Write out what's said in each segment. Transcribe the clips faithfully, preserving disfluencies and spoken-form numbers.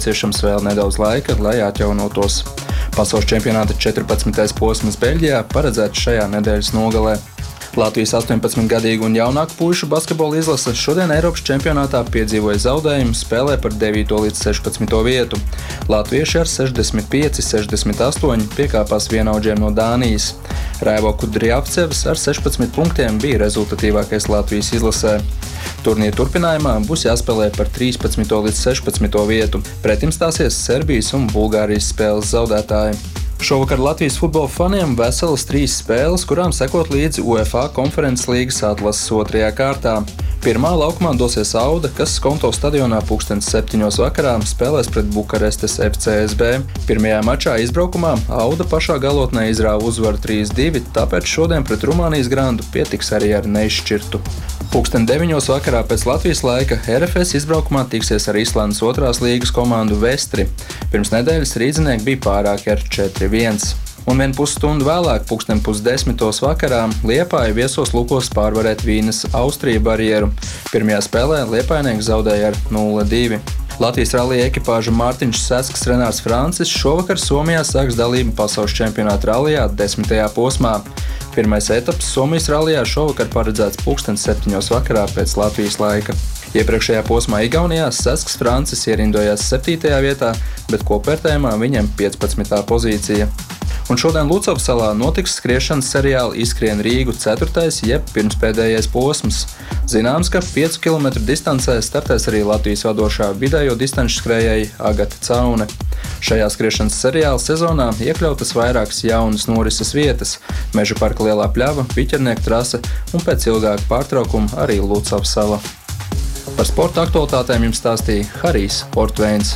nepieciešams vēl nedaudz laika, lai atjaunotos. Pasaules čempionāta četrpadsmitais posms Beļģijā paredzēts šajā nedēļas nogalē. Latvijas astoņpadsmitgadīgu un jaunāku puišu basketbola izlase šodien Eiropas čempionātā piedzīvoja zaudējumu spēlē par devīto līdz sešpadsmito vietu. Latvieši ar sešdesmit pieci sešdesmit astoņi piekāpās vienaudžiem no Dānijas. Raivo Kudriavcevs ar sešpadsmit punktiem bija rezultatīvākais Latvijas izlasē. Turnīra turpinājumā būs jāspēlē par trīspadsmito līdz sešpadsmito vietu. Pretim stāsies Serbijas un Bulgārijas spēles zaudētāji. Šovakar Latvijas futbola faniem veselas trīs spēles, kurām sekot līdzi UEFA konferences līgas atlases otrajā kārtā. Pirmā laukumā dosies Auda, kas Skonto stadionā pulkstens septiņos vakarā spēlēs pret Bukarestes F C S B. Pirmajā mačā izbraukumā Auda pašā galotnē izrāva uzvaru trīs divi, tāpēc šodien pret Rumānijas Grandu pietiks arī ar neizšķirtu. Pulksten deviņos vakarā pēc Latvijas laika R F S izbraukumā tiksies ar Islandes otrās līgas komandu Vestri. Pirms nedēļas rīdzinieki bija pārāki ar četri viens. Un vien pusstundu vēlāk, pulksten pusdesmitos vakarā, Liepāja viesos lūkos pārvarēt Vīnes Austrija barjeru. Pirmajā spēlē liepainieki zaudēja ar nulle divi. Latvijas rallija ekipāža Mārtiņš Sesks, Renārs Francis šovakar Somijā sāks dalību pasaules čempionāta rallijā desmitajā posmā. Pirmais etaps Somijas rallijā šovakar paredzēts pulksten septiņos vakarā pēc Latvijas laika. Iepriekšējā posmā Igaunijā Sesks Francis ierindojās septītajā vietā, bet kopvērtējumā viņam piecpadsmitā pozīcija. Un šodien Lucavas salā notiks skriešanas seriāla Izskrien Rīgu ceturtais jeb pirmspēdējais posms. Zināms, ka piecu kilometru distancē startēs arī Latvijas vadošā vidējo distanču skrējēja Agata Caune. Šajā skriešanas seriāla sezonā iekļautas vairākas jaunas norises vietas – Meža parka Lielā pļava, Piķernieku trase un pēc ilgāka pārtraukuma arī Lucavas sala. Par sporta aktualitātēm jums stāstīja Harijs Ortveins.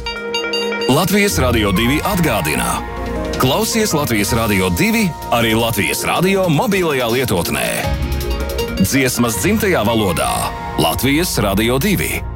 Latvijas Radio divi atgādina. Klausies Latvijas Radio divi arī Latvijas radio mobilajā lietotnē. Dziesmas dzimtajā valodā Latvijas Radio divi.